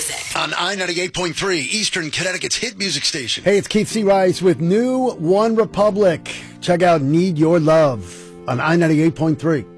music. On I-98.3, Eastern Connecticut's hit music station. Hey, it's Keith C. Rice with New One Republic. Check out Need Your Love on I-98.3.